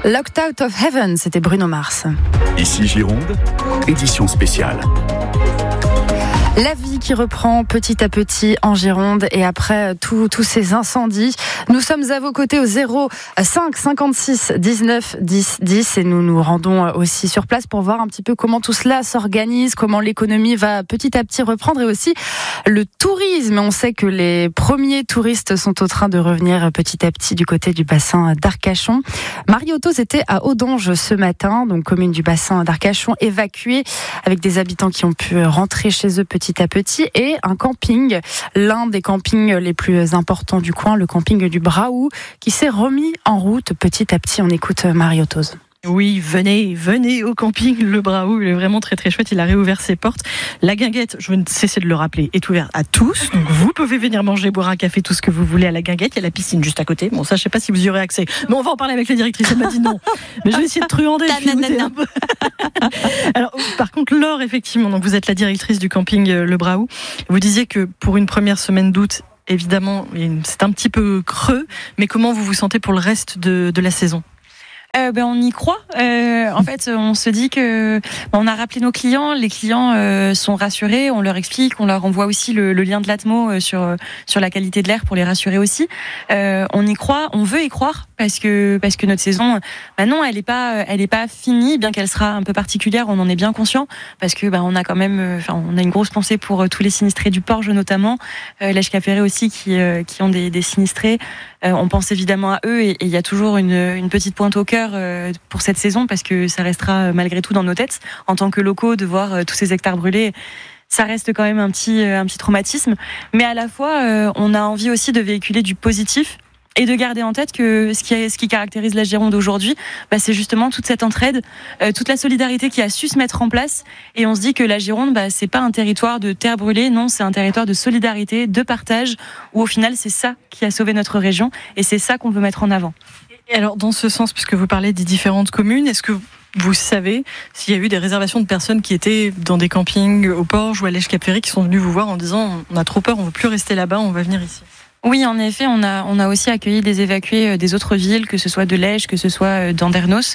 Locked Out of Heaven, c'était Bruno Mars. Ici Gironde, édition spéciale. La vie qui reprend petit à petit en Gironde et après tous ces incendies. Nous sommes à vos côtés au 05 56 19 10 10 et nous nous rendons aussi sur place pour voir un petit peu comment tout cela s'organise, comment l'économie va petit à petit reprendre et aussi le tourisme. On sait que les premiers touristes sont en train de revenir petit à petit du côté du bassin d'Arcachon. Marie Autos était à Audange ce matin, donc commune du bassin d'Arcachon, évacuée avec des habitants qui ont pu rentrer chez eux petit à petit et un camping, l'un des campings les plus importants du coin, le camping du Braou, qui s'est remis en route petit à petit. On écoute Marie Autos. Oui, venez au camping Le Braou, il est vraiment très très chouette, il a réouvert ses portes. La guinguette, je vais ne cesser de le rappeler, est ouverte à tous, donc vous pouvez venir manger, boire un café, tout ce que vous voulez à la guinguette, il y a la piscine juste à côté, bon ça je sais pas si vous y aurez accès, mais on va en parler avec la directrice, elle m'a dit non, mais je vais essayer de truander et puis goûter un peu. Alors par contre Laure, effectivement, donc vous êtes la directrice du camping Le Braou, vous disiez que pour une première semaine d'août, évidemment c'est un petit peu creux, mais comment vous vous sentez pour le reste de la saison ? On y croit. En fait, on se dit que on a rappelé nos clients. Les clients sont rassurés. On leur explique, on leur envoie aussi le lien de l'Atmo sur la qualité de l'air pour les rassurer aussi. On y croit. On veut y croire parce que notre saison, non, elle est pas finie, bien qu'elle sera un peu particulière. On en est bien conscient parce que on a quand même, on a une grosse pensée pour tous les sinistrés du Porge notamment, l'Èche-Cap-Ferré aussi qui ont des sinistrés. On pense évidemment à eux et il y a toujours une petite pointe au cœur pour cette saison parce que ça restera malgré tout dans nos têtes en tant que locaux de voir tous ces hectares brûlés. Ça reste quand même un petit traumatisme, mais à la fois on a envie aussi de véhiculer du positif et de garder en tête que ce qui caractérise la Gironde aujourd'hui, c'est justement toute cette entraide, toute la solidarité qui a su se mettre en place. Et on se dit que la Gironde, c'est pas un territoire de terre brûlée, non, c'est un territoire de solidarité, de partage, où au final c'est ça qui a sauvé notre région et c'est ça qu'on veut mettre en avant. Et alors dans ce sens, puisque vous parlez des différentes communes, est-ce que vous savez s'il y a eu des réservations de personnes qui étaient dans des campings au Porge ou à l'Èche-Cap-Ferré qui sont venus vous voir en disant on a trop peur, on veut plus rester là-bas, on va venir ici? Oui, en effet, on a aussi accueilli des évacués des autres villes, que ce soit de l'Èche, que ce soit d'Andernos.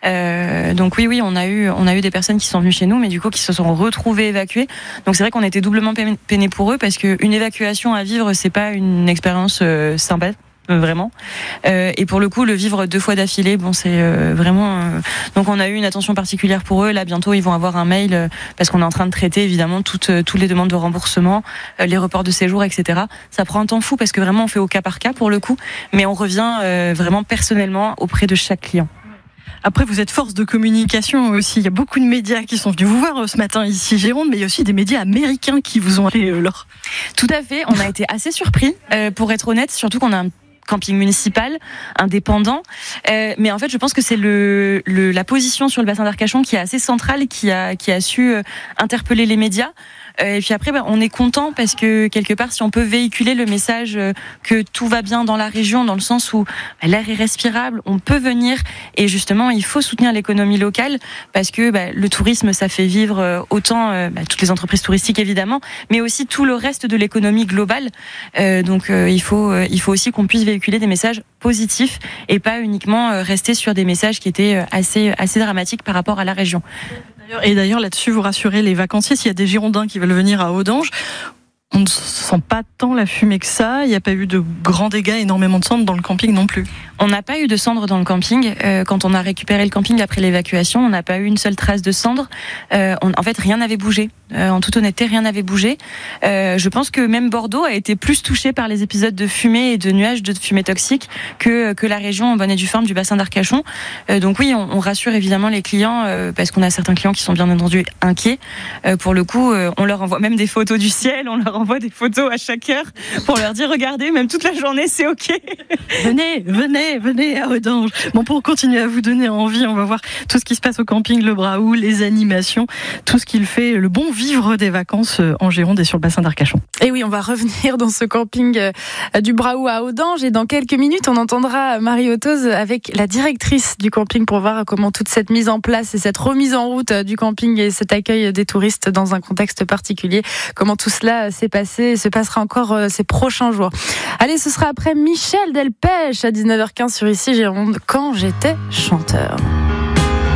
Donc oui, on a eu des personnes qui sont venues chez nous, mais du coup qui se sont retrouvées évacuées. Donc c'est vrai qu'on était doublement peinés pour eux parce qu'une évacuation à vivre, c'est pas une expérience sympa. Vraiment. Et pour le coup, le vivre 2 fois d'affilée, c'est vraiment. Donc, on a eu une attention particulière pour eux. Là, bientôt, ils vont avoir un mail parce qu'on est en train de traiter évidemment toutes les demandes de remboursement, les reports de séjour, etc. Ça prend un temps fou parce que vraiment, on fait au cas par cas pour le coup, mais on revient vraiment personnellement auprès de chaque client. Après, vous êtes force de communication aussi. Il y a beaucoup de médias qui sont venus vous voir ce matin ici, Gironde, mais il y a aussi des médias américains qui vous ont appelé, Laure. Tout à fait. On a été assez surpris, pour être honnête, surtout qu'on a un camping municipal, indépendant. Mais en fait, je pense que c'est la position sur le bassin d'Arcachon qui est assez centrale, qui a su interpeller les médias. Et puis après, on est content parce que quelque part, si on peut véhiculer le message que tout va bien dans la région, dans le sens où l'air est respirable, on peut venir et justement, il faut soutenir l'économie locale parce que le tourisme, ça fait vivre autant toutes les entreprises touristiques évidemment, mais aussi tout le reste de l'économie globale. Donc, il faut aussi qu'on puisse véhiculer des messages positifs et pas uniquement rester sur des messages qui étaient assez dramatiques par rapport à la région. Et d'ailleurs, là-dessus, vous rassurez les vacanciers, s'il y a des Girondins qui veulent venir à Audange, on ne sent pas tant la fumée que ça. Il n'y a pas eu de grands dégâts, énormément de cendres dans le camping non plus. On n'a pas eu de cendres dans le camping. Quand on a récupéré le camping après l'évacuation, on n'a pas eu une seule trace de cendres. En fait, rien n'avait bougé. En toute honnêteté, rien n'avait bougé. Je pense que même Bordeaux a été plus touché par les épisodes de fumée et de nuages de fumée toxique que la région en bonne et due forme du bassin d'Arcachon. Donc oui, on rassure évidemment les clients parce qu'on a certains clients qui sont bien entendu inquiets. Pour le coup, on leur envoie même des photos du ciel, on leur envoie des photos à chaque heure pour leur dire regardez, même toute la journée, c'est ok. Venez à Audange. Bon, pour continuer à vous donner envie, on va voir tout ce qui se passe au camping Le Braou, les animations, tout ce qu'il fait, le bon vivre des vacances en Gironde et sur le bassin d'Arcachon. Et oui, on va revenir dans ce camping du Braou à Audange et dans quelques minutes, on entendra Marie Autos avec la directrice du camping pour voir comment toute cette mise en place et cette remise en route du camping et cet accueil des touristes dans un contexte particulier, comment tout cela s'est passé et se passera encore ces prochains jours. Allez, ce sera après Michel Delpech à 19h15. sur Ici Gironde, Quand j'étais chanteur.